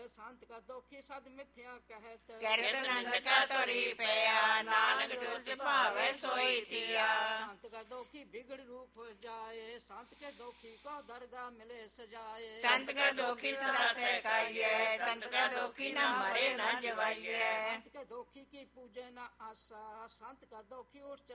ਸੰਤ ਕਾ ਦੋਖੀ ਸਦ ਮਿਥਿਆ ਕਹਿਤ ਕਿਰਤ ਨੰਦ ਕਾ ਤੁਰੀ ਪਿਆ ਨਾਨਕ ਜੋ ਤਿਸ ਭਾਵੈ ਸੋਈ ਥੀਆ ਸੰਤ ਕਾ ਦੋਖੀ ਬਿਗੜ ਰੂਪ ਜਾਏ ਸੰਤ ਕੇ ਦੋਖੀ ਕੋ ਦਰਗਾ ਮਿਲੇ ਸਜਾਏ ਸੰਤ ਕਾ ਦੋਖੀ ਸਦਾ ਸਹਿਕਾਈਐ ਸੰਤ ਕਾ ਦੋਖੀ ਨਾ ਮਰੇ ਨਾ ਜਵਾਈਐ ਸੰਤ ਕੇ ਦੋਖੀ ਕੀ ਪੂਜੇ ਨਾ ਆਸਾ ਸੰਤ ਕਾ ਦੋਖੀ ਉਠ